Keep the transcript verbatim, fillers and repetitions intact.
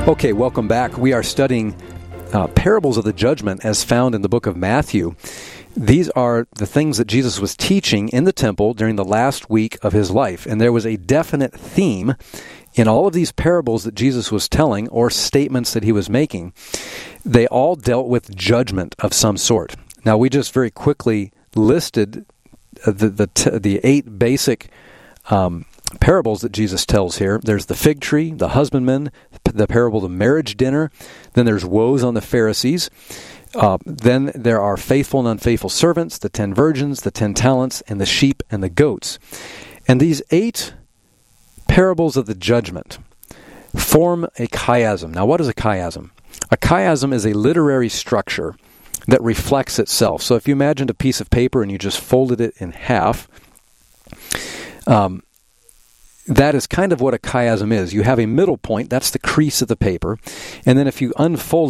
Okay, welcome back. We are studying uh, parables of the judgment as found in the book of Matthew. These are the things that Jesus was teaching in the temple during the last week of his life. And there was a definite theme in all of these parables that Jesus was telling, or statements that he was making. They all dealt with judgment of some sort. Now, we just very quickly listed the the, t- the eight basic um, parables that Jesus tells here. There's the fig tree, the husbandman, the parable of the marriage dinner. Then there's woes on the Pharisees. Uh, then there are faithful and unfaithful servants, the ten virgins, the ten talents, and the sheep and the goats. And these eight parables of the judgment form a chiasm. Now, what is a chiasm? A chiasm is a literary structure that reflects itself. So if you imagined a piece of paper and you just folded it in half, um, that is kind of what a chiasm is. You have a middle point, that's the crease of the paper, and then if you unfold